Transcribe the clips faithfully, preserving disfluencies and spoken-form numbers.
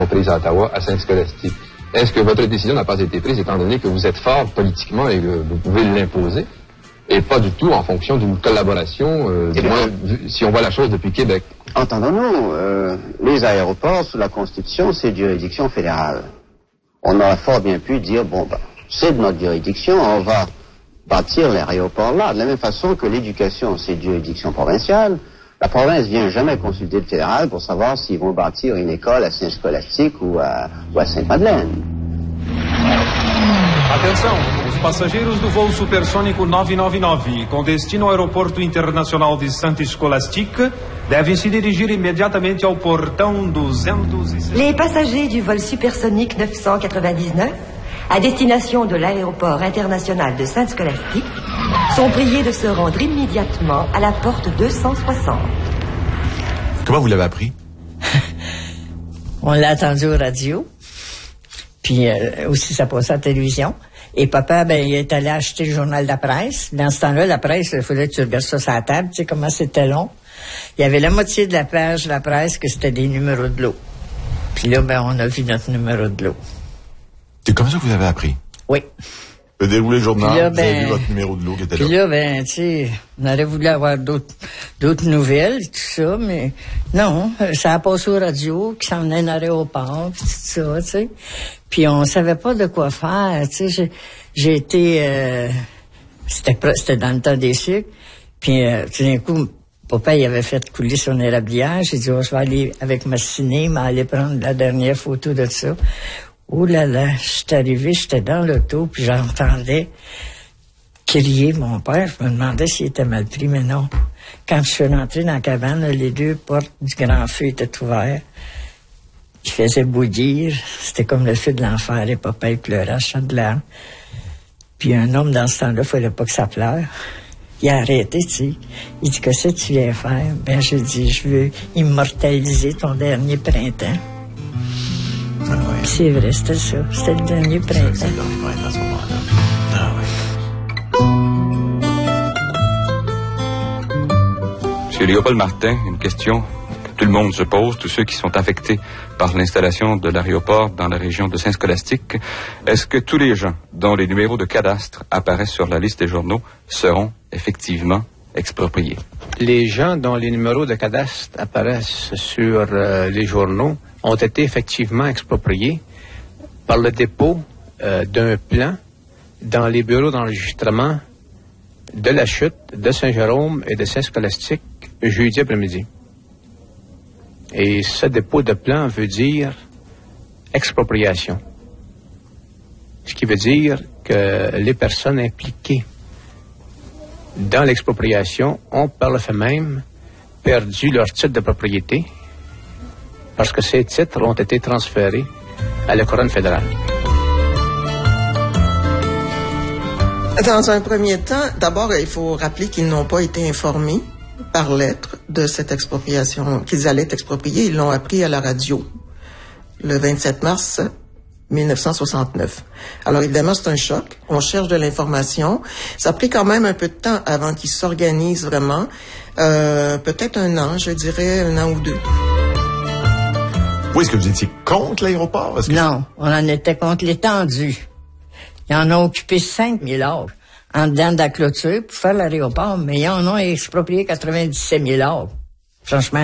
prise à Ottawa, à Saint-Scolastique. Est-ce que votre décision n'a pas été prise étant donné que vous êtes fort politiquement et que vous pouvez l'imposer, et pas du tout en fonction d'une collaboration, euh, du moins, si on voit la chose depuis Québec? Entendons-nous, euh, les aéroports, sous la Constitution, c'est de juridiction fédérale. On aurait fort bien pu dire, bon, ben, c'est de notre juridiction, on va bâtir l'aéroport là. De la même façon que l'éducation, c'est de juridiction provinciale, la province vient jamais consulter le fédéral pour savoir s'ils vont bâtir une école à Saint-Scolastique ou à, ou à Sainte-Madeleine. Atenção, os passageiros do voo supersônico nove nove nove com destino ao Aeroporto Internacional de Saint-Scolastique devem se dirigir imediatamente ao portão duzentos e sessenta. Les passagers du vol supersonique neuf cent quatre-vingt-dix-neuf à destination de l'aéroport international de Saint-Scolastique sont priés de se rendre immédiatement à la porte deux cent soixante. Comment vous l'avez appris? On l'a entendu aux radios. Puis euh, aussi, ça passait à la télévision. Et papa, ben, il est allé acheter le journal de la presse. Dans ce temps-là, la presse, il fallait que tu regardes ça sur la table. Tu sais comment c'était long. Il y avait la moitié de la page de la presse que c'était des numéros de l'eau. Puis là, ben, on a vu notre numéro de l'eau. C'est comme ça que vous avez appris? Oui. Vous avez déroulé le journal, là, vous ben, avez vu votre numéro de l'eau qui était là. Puis là, ben, tu sais, on aurait voulu avoir d'autres, d'autres nouvelles, tout ça, mais non, ça a passé aux radios, qui s'en venait à l'aéroport, puis tout ça, tu sais. Puis on savait pas de quoi faire, tu sais. J'ai, j'ai été, euh, c'était, c'était dans le temps des sucres, puis euh, tout d'un coup, papa, il avait fait couler son érablière. J'ai dit, oh, je vais aller avec ma ciné, mais aller prendre la dernière photo de ça. Oh là là, je suis arrivé, j'étais dans l'auto, puis j'entendais crier mon père. Je me demandais s'il était mal pris, mais non. Quand je suis rentré dans la cabane, les deux portes du grand feu étaient ouvertes. Il faisait bouillir. C'était comme le feu de l'enfer. Et papa, il pleurait à chant de larmes. Puis un homme, dans ce temps-là, il fallait pas que ça pleure. Il a arrêté, tu sais. Il dit, qu'est-ce que tu viens faire? Ben, je dis, je veux immortaliser ton dernier printemps. Ah oui. C'est vrai, c'était ça. C'était le dernier printemps. C'était le dernier printemps à ce moment-là. Ah oui. Monsieur Léopold Martin, une question que tout le monde se pose, tous ceux qui sont affectés par l'installation de l'aéroport dans la région de Saint-Scolastique. Est-ce que tous les gens dont les numéros de cadastre apparaissent sur la liste des journaux seront effectivement expropriés? Les gens dont les numéros de cadastre apparaissent sur euh, les journaux ont été effectivement expropriés par le dépôt euh, d'un plan dans les bureaux d'enregistrement de la Chute, de Saint-Jérôme et de Saint-Scolastique jeudi après-midi. Et ce dépôt de plan veut dire expropriation. Ce qui veut dire que les personnes impliquées dans l'expropriation ont par le fait même perdu leur titre de propriété parce que ces titres ont été transférés à la couronne fédérale. Dans un premier temps, d'abord, il faut rappeler qu'ils n'ont pas été informés par lettre de cette expropriation, qu'ils allaient être expropriés. Ils l'ont appris à la radio le vingt-sept mars mille neuf cent soixante-neuf. Alors évidemment, c'est un choc. On cherche de l'information. Ça a pris quand même un peu de temps avant qu'ils s'organisent vraiment. Euh, peut-être un an, je dirais un an ou deux. Oui, est-ce que vous étiez contre l'aéroport? Est-ce que non, on en était contre l'étendue. Ils en ont occupé cinq mille acres en dedans de la clôture pour faire l'aéroport, mais ils en ont exproprié quatre-vingt-dix-sept mille acres. Franchement.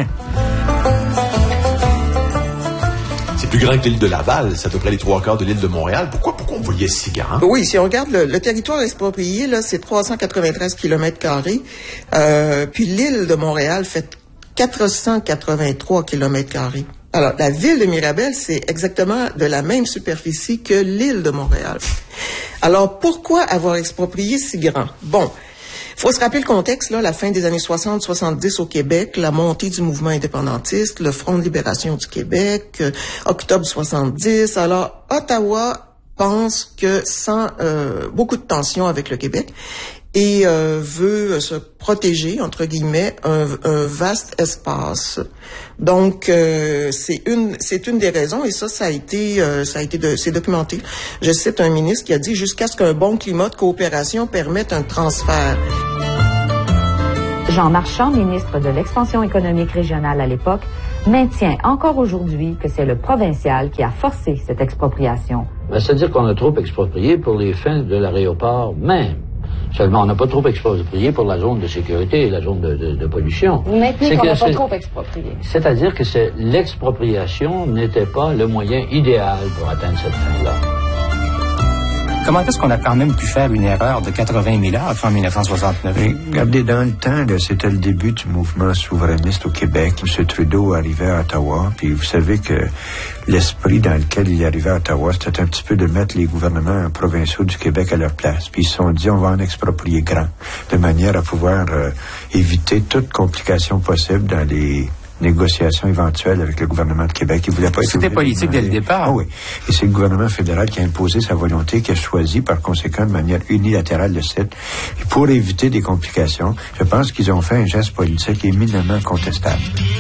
C'est plus grand que l'île de Laval, c'est à peu près les trois quarts de l'île de Montréal. Pourquoi, pourquoi on voyait si grand? Oui, si on regarde le, le territoire exproprié, là, c'est trois cent quatre-vingt-treize kilomètres carrés. Euh, puis l'île de Montréal fait quatre cent quatre-vingt-trois kilomètres carrés. Alors, la ville de Mirabel, c'est exactement de la même superficie que l'île de Montréal. Alors, pourquoi avoir exproprié si grand? Bon, il faut se rappeler le contexte, là, la fin des années soixante soixante-dix au Québec, la montée du mouvement indépendantiste, le Front de libération du Québec, euh, octobre soixante-dix. Alors, Ottawa pense que sent euh, beaucoup de tensions avec le Québec et euh, veut se protéger, entre guillemets, un, un vaste espace. Donc, euh, c'est une c'est une des raisons, et ça, ça a été euh, ça a été de, c'est documenté. Je cite un ministre qui a dit « Jusqu'à ce qu'un bon climat de coopération permette un transfert ». Jean Marchand, ministre de l'Expansion économique régionale à l'époque, maintient encore aujourd'hui que c'est le provincial qui a forcé cette expropriation. Ben, c'est-à-dire qu'on a trop exproprié pour les fins de l'aéroport même. Seulement, on n'a pas trop exproprié pour la zone de sécurité et la zone de, de, de pollution. Vous maintenez qu'on n'a pas trop exproprié. C'est-à-dire que c'est, l'expropriation n'était pas le moyen idéal pour atteindre cette fin-là. Comment est-ce qu'on a quand même pu faire une erreur de quatre-vingt milliards en dix-neuf cent soixante-neuf? Mais, regardez, dans le temps, là, c'était le début du mouvement souverainiste au Québec. M. Trudeau arrivait à Ottawa, puis vous savez que l'esprit dans lequel il arrivait à Ottawa, c'était un petit peu de mettre les gouvernements provinciaux du Québec à leur place. Puis ils se sont dit, on va en exproprier grand, de manière à pouvoir euh, éviter toute complication possible dans les négociations éventuelles avec le gouvernement de Québec. Il voulait pas être... C'était politique dès le départ. Ah oui. Et c'est le gouvernement fédéral qui a imposé sa volonté, qui a choisi par conséquent de manière unilatérale le site. Et pour éviter des complications, je pense qu'ils ont fait un geste politique éminemment contestable.